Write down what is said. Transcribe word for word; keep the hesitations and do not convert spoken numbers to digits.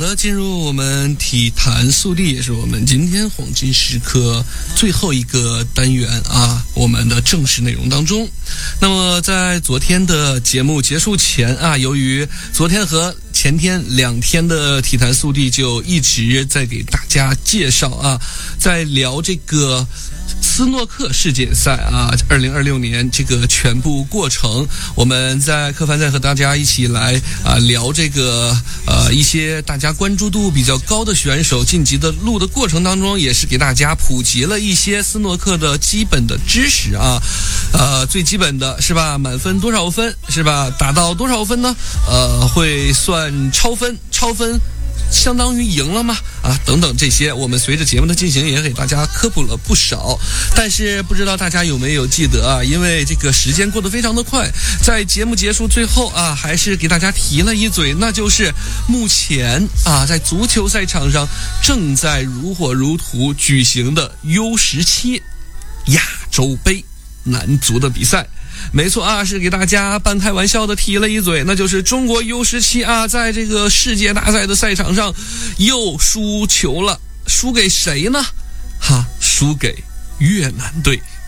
的，进入我们体坛速递，也是我们今天黄金时刻最后一个单元啊，我们的正式内容当中。那么在昨天的节目结束前啊，由于昨天和前天两天的体坛速递就一直在给大家介绍啊，在聊这个斯诺克世锦赛啊，二零二六年这个全部过程，我们在客帆在和大家一起来啊聊这个呃一些大家关注度比较高的选手晋级的路的过程当中，也是给大家普及了一些斯诺克的基本的知识啊，呃最基本的是吧，满分多少分是吧，打到多少分呢？呃会算超分，超分相当于赢了吗？啊，等等这些，我们随着节目的进行也给大家科普了不少。但是不知道大家有没有记得啊？因为这个时间过得非常的快，在节目结束最后啊，还是给大家提了一嘴，那就是目前啊，在足球赛场上正在如火如荼举行的 U 十七 亚洲杯男足的比赛。没错啊，是给大家半开玩笑的提了一嘴，那就是中国 U 十七 啊，在这个世界大赛的赛场上又输球了，输给谁呢？哈，输给越南队。